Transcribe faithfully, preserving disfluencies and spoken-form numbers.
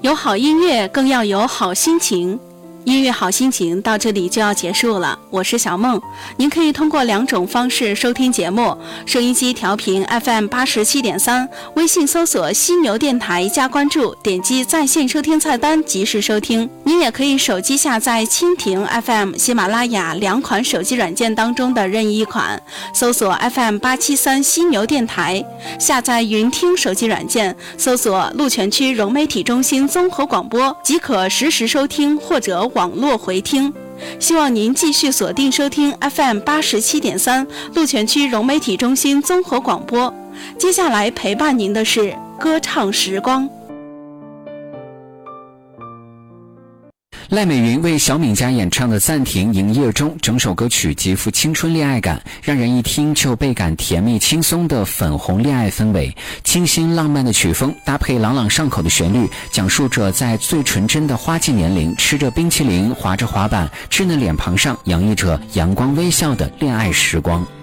有好音乐，更要有好心情。音乐好心情到这里就要结束了，我是小梦。您可以通过两种方式收听节目：收音机调频 F M 八十七点三，微信搜索犀牛电台加关注，点击在线收听菜单及时收听。您也可以手机下载蜻蜓 F M、喜马拉雅两款手机软件当中的任意一款，搜索 F M 八七三犀牛电台，下载云听手机软件，搜索鹿泉区融媒体中心综合广播，即可实时收听或者网络回听。希望您继续锁定收听 F M 八十七点三鹿泉区融媒体中心综合广播。接下来陪伴您的是歌唱时光。 赖美云为小敏家演唱的《暂停营业中》，整首歌曲极富青春恋爱感，让人一听就倍感甜蜜轻松的粉红恋爱氛围。清新浪漫的曲风搭配朗朗上口的旋律，讲述着在最纯真的花季年龄，吃着冰淇淋，滑着滑板，稚嫩脸庞上洋溢着阳光微笑的恋爱时光。